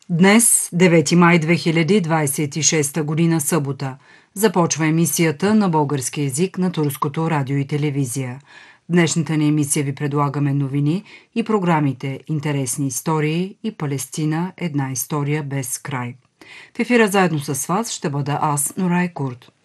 Днес, 9 май 2026 година, събота, започва емисията на български език на Турското радио и телевизия. В днешната ни емисия ви предлагаме новини и програмите "Интересни истории" и "Палестина – една история без край". В ефира заедно с вас ще бъда аз, Норай Курт.